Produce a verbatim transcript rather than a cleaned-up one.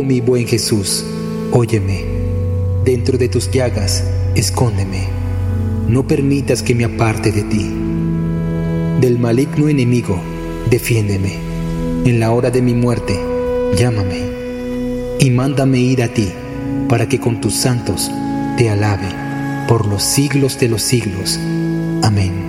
mi buen Jesús, óyeme. Dentro de tus llagas, escóndeme. No permitas que me aparte de ti. Del maligno enemigo, defiéndeme. En la hora de mi muerte, llámame. Y mándame ir a ti, para que con tus santos te alabe por los siglos de los siglos. Amén.